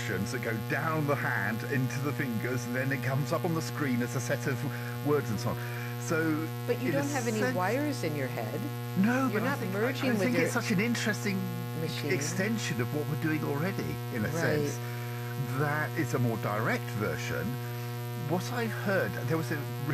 instructions that go down the hand into the fingers, and then it comes up on the screen as a set of words and so on. So, But you don't have any wires in your head. No, You're but not merging I with think your it's such an interesting machine. extension of what we're doing already, in a Right. sense. That is a more direct version. What I've heard, there was a